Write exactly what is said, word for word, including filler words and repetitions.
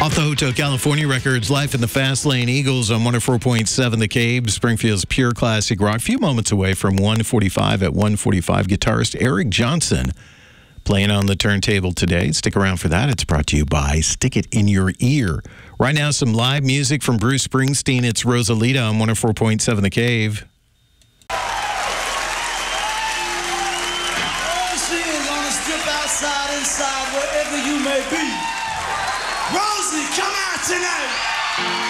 Off the Hotel California records, Life in the Fast Lane, Eagles on one oh four point seven The Cave, Springfield's pure classic rock. A few moments away from one forty-five at one forty-five, guitarist Eric Johnson playing on the turntable today. Stick around for that. It's brought to you by Stick It in Your Ear. Right now, some live music from Bruce Springsteen. It's Rosalita on one oh four point seven The Cave. Oh, she is on a strip outside, inside, wherever you may be. Rosie, come out tonight.